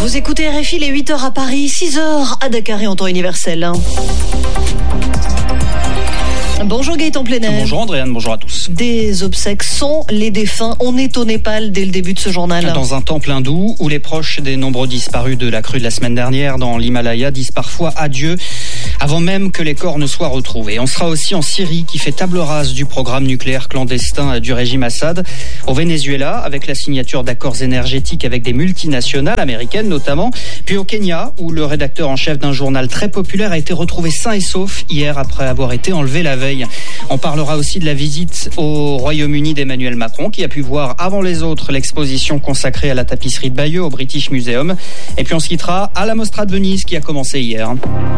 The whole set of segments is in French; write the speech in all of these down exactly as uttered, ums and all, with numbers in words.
Vous écoutez R F I, les huit heures à Paris, six heures à Dakar et en temps universel. Bonjour Gaëtan Plenel. Bonjour Andréane, bonjour à tous. Des obsèques sans les défunts. On est au Népal dès le début de ce journal. Dans un temple hindou où les proches des nombreux disparus de la crue de la semaine dernière dans l'Himalaya disent parfois adieu avant même que les corps ne soient retrouvés. On sera aussi en Syrie qui fait table rase du programme nucléaire clandestin du régime Assad. Au Venezuela avec la signature d'accords énergétiques avec des multinationales américaines notamment. Puis au Kenya où le rédacteur en chef d'un journal très populaire a été retrouvé sain et sauf hier après avoir été enlevé la veille. On parlera aussi de la visite au Royaume-Uni d'Emmanuel Macron qui a pu voir avant les autres l'exposition consacrée à la tapisserie de Bayeux au British Museum. Et puis on se quittera à la Mostra de Venise qui a commencé hier.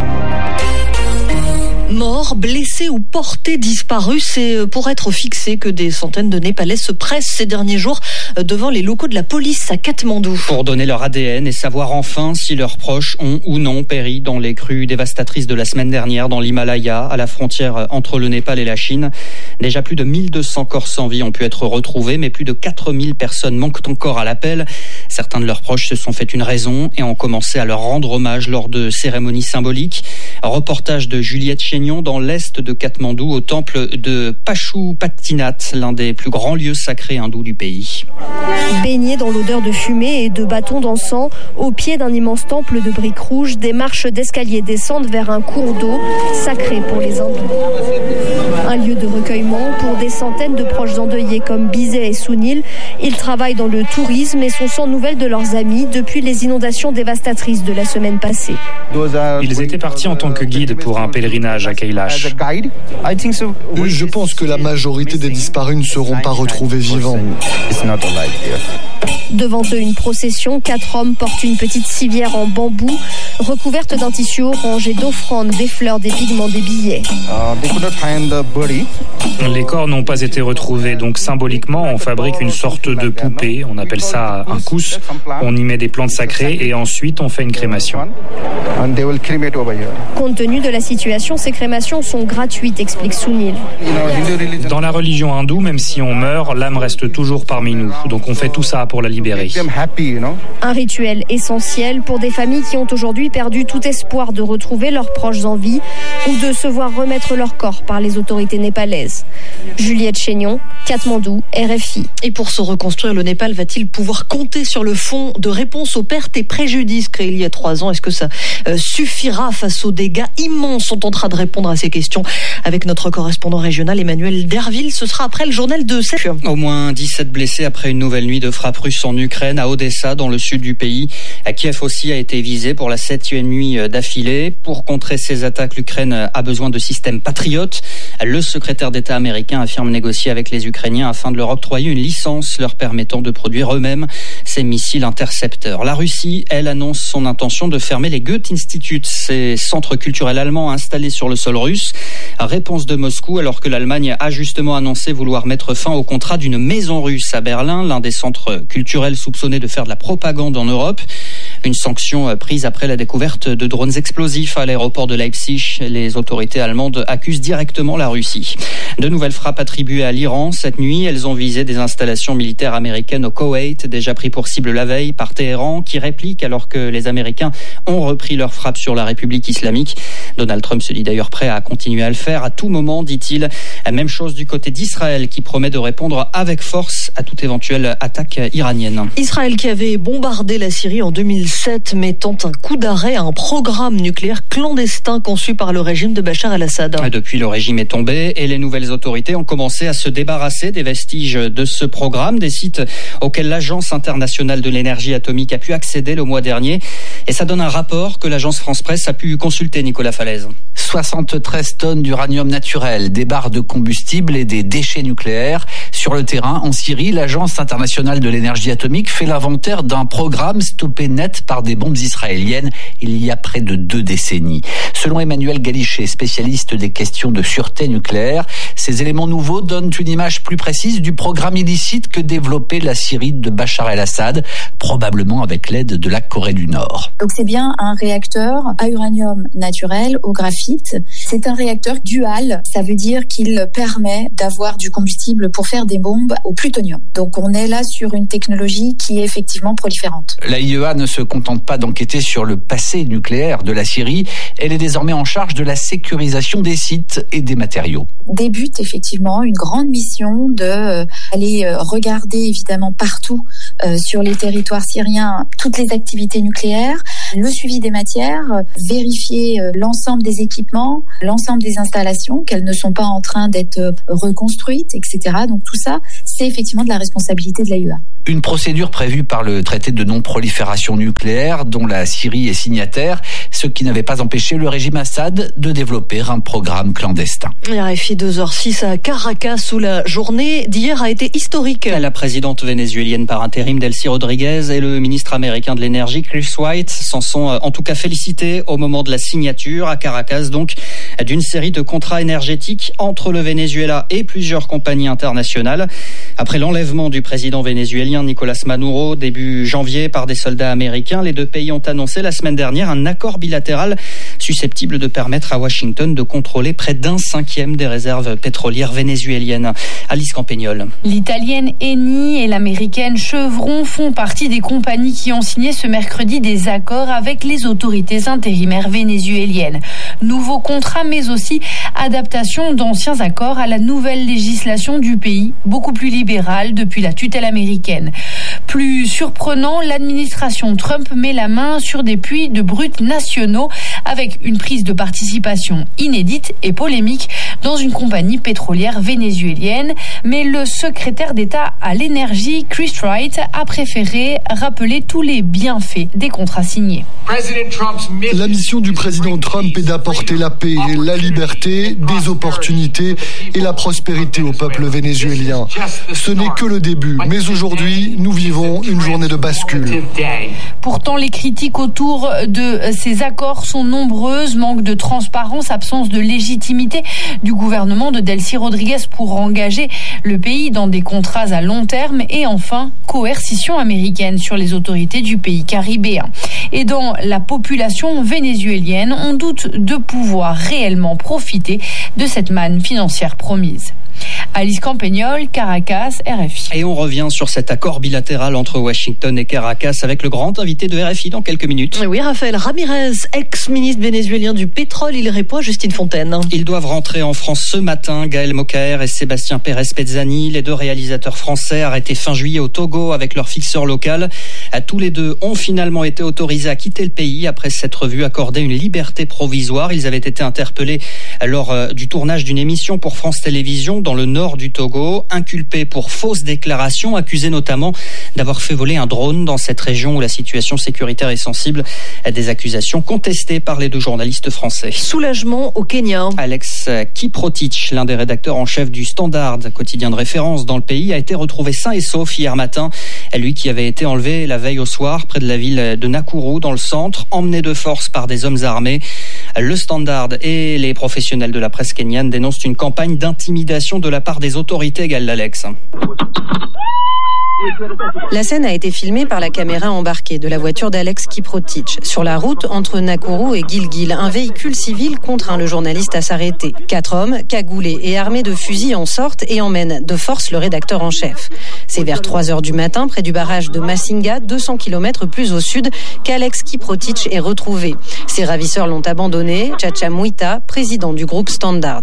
Morts, blessés ou portés disparus, c'est pour être fixés que des centaines de Népalais se pressent ces derniers jours devant les locaux de la police à Katmandou. Pour donner leur A D N et savoir enfin si leurs proches ont ou non péri dans les crues dévastatrices de la semaine dernière dans l'Himalaya, à la frontière entre le Népal et la Chine. Déjà plus de mille deux cents corps sans vie ont pu être retrouvés, mais plus de quatre mille personnes manquent encore à l'appel. Certains de leurs proches se sont fait une raison et ont commencé à leur rendre hommage lors de cérémonies symboliques. Un reportage de Juliette Chénion dans l'est de Katmandou au temple de Pashupatinath, l'un des plus grands lieux sacrés hindous du pays. Baignés dans l'odeur de fumée et de bâtons d'encens, au pied d'un immense temple de briques rouges, des marches d'escalier descendent vers un cours d'eau sacré pour les hindous. Un lieu de recueillement pour des centaines de proches endeuillés comme Bizet et Sunil. Ils travaillent dans le tourisme et sont sans nouvelles de leurs amis depuis les inondations dévastatrices de la semaine passée. Ils étaient partis en tant que guides pour un pèlerinage à Kailash. Je pense que la majorité des disparus ne seront pas retrouvés vivants. Devant eux, une procession. Quatre hommes portent une petite civière en bambou, recouverte d'un tissu orange et d'offrandes, des fleurs, des pigments, des billets. Les corps n'ont pas été retrouvés, donc symboliquement, on fabrique une sorte de poupée. On appelle ça un kous. On y met des plantes sacrées et ensuite on fait une crémation. Compte tenu de la situation, ces crémations sont gratuites, explique Sunil. Dans la religion hindoue, même si on meurt, l'âme reste toujours parmi nous. Donc on fait tout ça pour la libérer. Un rituel essentiel pour des familles qui ont aujourd'hui perdu tout espoir de retrouver leurs proches en vie ou de se voir remettre leur corps par les autorités népalaises. Juliette Chénion, Katmandou, R F I. Et pour se reconstruire, le Népal va-t-il pouvoir compter sur le fonds de réponse aux pertes et préjudices créé il y a trois ans? Est-ce que ça euh, suffira face aux dégâts immenses? On tentera de répondre à ces questions avec notre correspondant régional Emmanuel Derville. Ce sera après le journal de sept heures. Au moins dix-sept blessés après une nouvelle nuit de frappes russes en Ukraine, à Odessa, dans le sud du pays. À Kiev aussi a été visé pour la septième nuit d'affilée. Pour contrer ces attaques, l'Ukraine a besoin de systèmes patriotes. Le secrétaire d'État américain affirme négocier avec les Ukrainiens afin de leur octroyer une licence leur permettant de produire eux-mêmes ces missiles intercepteurs. La Russie, elle, annonce son intention de fermer les Goethe-Institut, ces centres culturels allemands installés sur le sol russe. Réponse de Moscou, alors que l'Allemagne a justement annoncé vouloir mettre fin au contrat d'une maison russe à Berlin, l'un des centres culturels soupçonnés de faire de la propagande en Europe. Une sanction prise après la découverte de drones explosifs à l'aéroport de Leipzig. Les autorités allemandes accusent directement la Russie. De nouvelles frappes attribuées à l'Iran. Cette nuit, elles ont visé des installations militaires américaines au Koweït, déjà pris pour cible la veille par Téhéran, qui réplique alors que les Américains ont repris leurs frappes sur la République islamique. Donald Trump se dit d'ailleurs prêt à continuer à le faire à tout moment, dit-il. Même chose du côté d'Israël, qui promet de répondre avec force à toute éventuelle attaque iranienne. Israël qui avait bombardé la Syrie en deux mille sept, mettant un coup d'arrêt à un programme nucléaire clandestin conçu par le régime de Bachar el-Assad. Depuis, le régime est tombé et les nouvelles autorités ont commencé à se débarrasser des vestiges de ce programme, des sites auxquels l'Agence internationale de l'énergie atomique a pu accéder le mois dernier. Et ça donne un rapport que l'agence France-Presse a pu consulter, Nicolas Falaise. soixante-treize tonnes d'uranium naturel, des barres de combustible et des déchets nucléaires. Sur le terrain, en Syrie, l'Agence internationale de l'énergie atomique fait l'inventaire d'un programme stoppé net par des bombes israéliennes il y a près de deux décennies. Selon Emmanuel Galichet, spécialiste des questions de sûreté nucléaire, ces éléments nouveaux donnent une image plus précise du programme illicite que développait la Syrie de Bachar el-Assad, probablement avec l'aide de la Corée du Nord. Donc c'est bien un réacteur à uranium naturel, au graphite. C'est un réacteur dual, ça veut dire qu'il permet d'avoir du combustible pour faire des bombes au plutonium. Donc on est là sur une technologie qui est effectivement proliférante. L'A I E A ne se contente pas d'enquêter sur le passé nucléaire de la Syrie. Elle est désormais en charge de la sécurisation des sites et des matériaux. Débute effectivement une grande mission de euh, aller euh, regarder évidemment partout euh, sur les territoires syriens toutes les activités nucléaires, le suivi des matières, euh, vérifier euh, l'ensemble des équipements, l'ensemble des installations, qu'elles ne sont pas en train d'être euh, reconstruites, et cetera. Donc tout ça, c'est effectivement de la responsabilité de l'A I E A. Une procédure prévue par le traité de non-prolifération nucléaire dont la Syrie est signataire, ce qui n'avait pas empêché le régime Assad de développer un programme clandestin. R F I deux heures six à Caracas où la journée d'hier a été historique. La présidente vénézuélienne par intérim Delcy Rodriguez et le ministre américain de l'énergie Chris Wright s'en sont en tout cas félicités au moment de la signature à Caracas donc d'une série de contrats énergétiques entre le Venezuela et plusieurs compagnies internationales. Après l'enlèvement du président vénézuélien Nicolas Maduro début janvier par des soldats américains, les deux pays ont annoncé la semaine dernière un accord bilatéral susceptible de permettre à Washington de contrôler près d'un cinquième des réserves pétrolières vénézuéliennes. Alice Campagnol. L'italienne Eni et l'américaine Chevron font partie des compagnies qui ont signé ce mercredi des accords avec les autorités intérimaires vénézuéliennes. Nouveaux contrats, mais aussi adaptation d'anciens accords à la nouvelle législation du pays, beaucoup plus libérale depuis la tutelle américaine. Plus surprenant, l'administration Trump met la main sur des puits de brut nationaux avec une prise de participation inédite et polémique dans une compagnie pétrolière vénézuélienne. Mais le secrétaire d'État à l'énergie, Chris Wright, a préféré rappeler tous les bienfaits des contrats signés. La mission du président Trump est d'apporter la paix, la liberté, des opportunités et la prospérité au peuple vénézuélien. Ce n'est que le début, mais aujourd'hui, nous vivons une journée de bascule. Pourtant, les critiques autour de ces accords sont nombreuses. Manque de transparence, absence de légitimité du gouvernement de Delcy Rodriguez pour engager le pays dans des contrats à long terme et enfin, coercition américaine sur les autorités du pays caribéen. Et dans la population vénézuélienne, on doute de pouvoir réellement profiter de cette manne financière promise. Alice Campagnol, Caracas, R F I. Et on revient sur cet accord bilatéral entre Washington et Caracas avec le grand invité de R F I dans quelques minutes. Oui, Rafael Ramirez, ex-ministre vénézuélien du pétrole, il répond à Justine Fontaine. Ils doivent rentrer en France ce matin, Gaël Mokaer et Sébastien Pérez-Pezzani, les deux réalisateurs français arrêtés fin juillet au Togo avec leur fixeur local. Tous les deux ont finalement été autorisés à quitter le pays après s'être vus accorder une liberté provisoire. Ils avaient été interpellés lors du tournage d'une émission pour France Télévisions dans le nord du Togo, inculpés pour fausses déclarations, accusés notamment d'avoir fait voler un drone dans cette région où la situation sécuritaire est sensible. Des accusations contestées par les deux journalistes français. Soulagement au Kenya. Alex Kiprotich, l'un des rédacteurs en chef du Standard, quotidien de référence dans le pays, a été retrouvé sain et sauf hier matin. Lui qui avait été enlevé la veille au soir près de la ville de Nakuru dans le centre, emmené de force par des hommes armés. Le Standard et les professionnels de la presse kenyane dénoncent une campagne d'intimidation de la part des autorités, Gal Alex. La scène a été filmée par la caméra embarquée de la voiture d'Alex Kiprotich. Sur la route entre Nakuru et Gilgil, un véhicule civil contraint le journaliste à s'arrêter. Quatre hommes, cagoulés et armés de fusils en sortent et emmènent de force le rédacteur en chef. C'est vers trois heures du matin, près du barrage de Masinga, deux cents kilomètres plus au sud, qu'Alex Kiprotich est retrouvé. Ses ravisseurs l'ont abandonné. Chacha Muita, président du groupe Standard.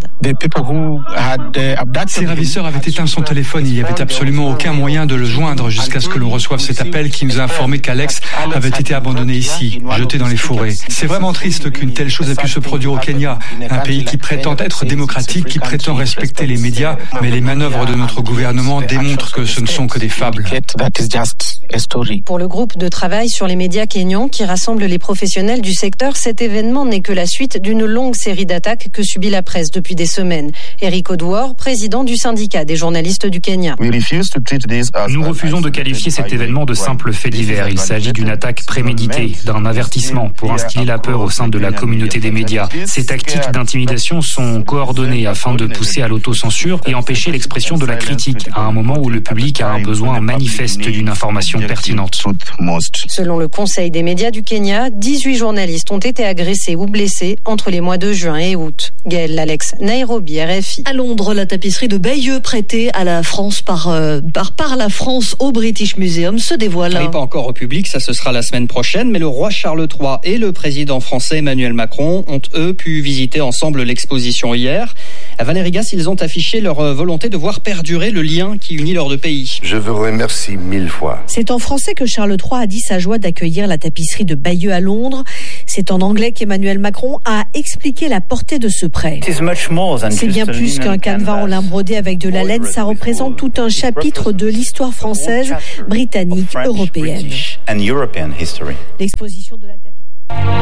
Ces ravisseurs avaient éteint son téléphone. Il n'y avait absolument aucun moyen de le joindre jusqu'à ce que l'on reçoive cet appel qui nous a informé qu'Alex avait été abandonné ici, jeté dans les forêts. C'est vraiment triste qu'une telle chose ait pu se produire au Kenya, un pays qui prétend être démocratique, qui prétend respecter les médias, mais les manœuvres de notre gouvernement démontrent que ce ne sont que des fables. Pour le groupe de travail sur les médias kenyans qui rassemble les professionnels du secteur, cet événement n'est que la suite d'une longue série d'attaques que subit la presse depuis des semaines. Eric Oduor, président du syndicat des journalistes du Kenya. Nous refusons de qualifier cet événement de simple fait divers. Il s'agit d'une attaque préméditée, d'un avertissement pour instiller la peur au sein de la communauté des médias. Ces tactiques d'intimidation sont coordonnées afin de pousser à l'autocensure et empêcher l'expression de la critique à un moment où le public a un besoin manifeste d'une information pertinente. Selon le Conseil des médias du Kenya, dix-huit journalistes ont été agressés ou blessés entre les mois de juin et août. Gaël Alex, Nairobi, R F I. À Londres, la tapisserie de de Bayeux prêté à la France par, euh, par, par la France au British Museum se dévoile. Oui, pas encore au public, ça ce sera la semaine prochaine, mais le roi Charles trois et le président français Emmanuel Macron ont eux pu visiter ensemble l'exposition hier. À Valérie Gasse, ils ont affiché leur volonté de voir perdurer le lien qui unit leurs deux pays. Je vous remercie mille fois. C'est en français que Charles trois a dit sa joie d'accueillir la tapisserie de Bayeux à Londres. C'est en anglais qu'Emmanuel Macron a expliqué la portée de ce prêt. C'est bien plus qu'un canevas en lin brodé avec de la laine, ça représente tout un chapitre de l'histoire française, britannique, européenne. L'exposition de la tapisserie.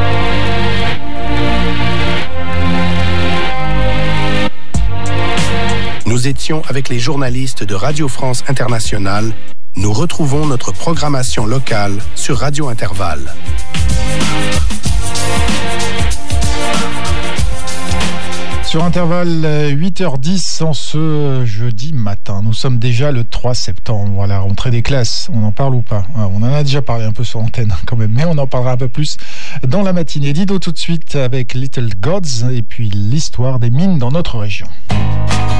Nous étions avec les journalistes de Radio France Internationale. Nous retrouvons notre programmation locale sur Radio Intervalle. Sur Intervalle, huit heures dix en ce jeudi matin. Nous sommes déjà le trois septembre, à la rentrée des classes. On en parle ou pas? On en a déjà parlé un peu sur l'antenne quand même, mais on en parlera un peu plus dans la matinée. Dido tout de suite avec Little Gods et puis l'histoire des mines dans notre région.